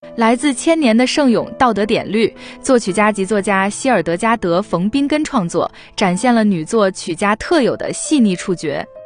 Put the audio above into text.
来自千年的圣咏《道德典律》，作曲家及作家希尔德加德·冯宾根创作，展现了女作曲家特有的细腻触觉。